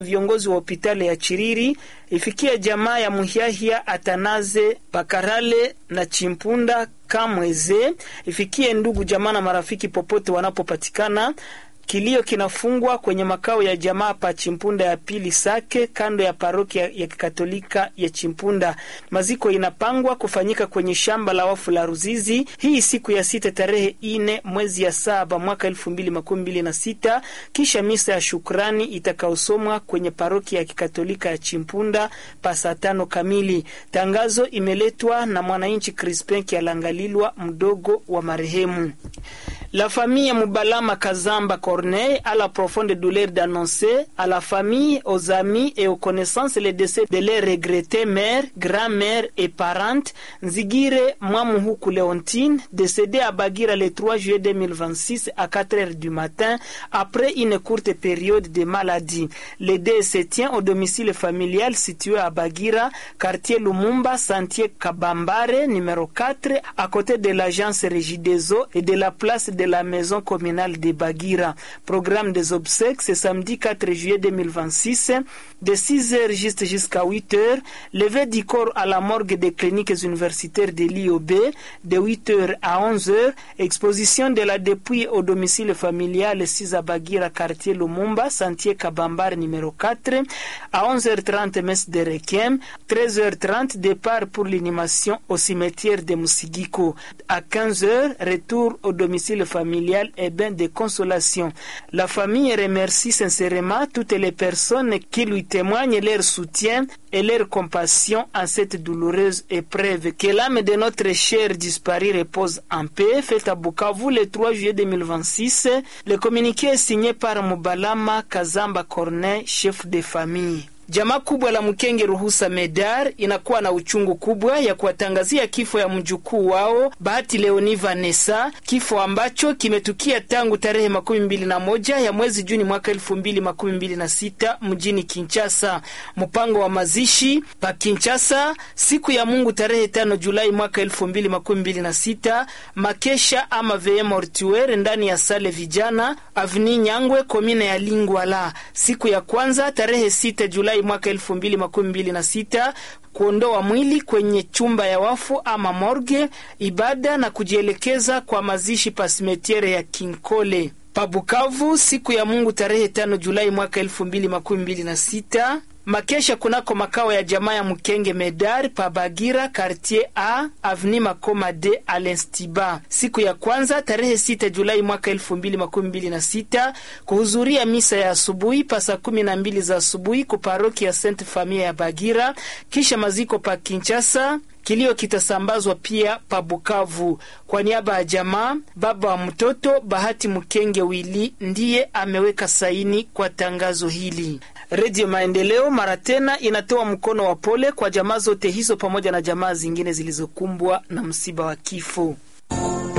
Viongozi wa hospitali ya Chiriri ifikia jamaa ya Muhiahia Atanaze Bakarale na Chimpunda Kamweze, ifikie ndugu jamaa na marafiki popote wanapopatikana. Kilio kinafungwa kwenye makao ya jamaa pa Chimpunda ya pili Sake, kando ya parokia ya Kikatolika ya Chimpunda. Maziko inapangwa kufanyika kwenye shamba la wafu la Ruzizi. Hii siku ya 6 tarehe 4 mwezi ya 7 mwaka 2026, kisha misa ya shukrani itakaosomwa kwenye parokia ya Kikatolika ya Chimpunda pa saa 5 kamili. Tangazo imeletwa na mwananchi Crispin Kialangalilwa, mdogo wa marehemu. La famille Mubalama Kazamba Corneille a la profonde douleur d'annoncer à la famille, aux amis et aux connaissances le décès de leur regrettée mère, grand-mère et parente, Nzigire Mwamuhuku Léontine, décédée à Bagira le 3 juillet 2026 à 4 heures du matin après une courte période de maladie. Le décès se tient au domicile familial situé à Bagira, quartier Lumumba, sentier Kabambare, numéro 4, à côté de l'agence Regideso et de la place de la maison communale de Bagira. Programme des obsèques, c'est samedi 4 juillet 2026, de 6h juste jusqu'à 8h. Levée du corps à la morgue des cliniques universitaires de l'IOB, de 8h à 11h. Exposition de la dépouille au domicile familial 6 à Bagira, quartier Lumumba, sentier Kabambar numéro 4. À 11h30, messe de requiem. 13h30, départ pour l'inhumation au cimetière de Musigiko. À 15h, retour au domicile familial et bain de consolation. La famille remercie sincèrement toutes les personnes qui lui témoignent leur soutien et leur compassion en cette douloureuse épreuve. Que l'âme de notre cher disparu repose en paix. Fait à Bukavu le 3 juillet 2026. Le communiqué est signé par Mubalama Kazamba Corneille, chef de famille. Jamaa kubwa la Mkenge Ruhusa Medar inakuwa na uchungu kubwa ya kuwatangazia kifo ya mjukuu wao Bahati Leoni Vanessa, kifo ambacho kimetukia tangu tarehe 21 ya mwezi Juni mwaka 2026 mjini Kinshasa. Mpango wa mazishi pa Kinshasa siku ya Mungu tarehe 5 Julai mwaka 2026, makesha ama veye mortuaire ndani ya sale vijana Avni Nyangwe, komine ya Lingwala. Siku ya kwanza tarehe 6 Julai mwaka 2026, kuondoa mwili kwenye chumba ya wafu ama morgue, ibada na kujielekeza kwa mazishi pa simetiere ya Kinkole. Pabukavu siku ya Mungu tarehe 5 Julai mwaka 2026, makesha kunako makao ya jamaa ya Mkenge Medar pa Bagira, quartier A, avenue Makoma de Alenstiba. Siku ya kwanza tarehe 6 Julai mwaka 2026, kuhudhuria misa ya asubuhi pa saa 12 za asubuhi ku parokia ya Sainte Famille ya Bagira, kisha maziko pa Kinshasa. Kilio kitasambazwa pia pa Bukavu. Kwa niaba ya jamaa, baba wa mtoto Bahati Mkenge Wili ndiye ameweka saini kwa tangazo hili. Radio Maendeleo mara tena inatoa mkono wa pole kwa jamaa zote hizo pamoja na jamaa zingine zilizokumbwa na msiba wa kifo.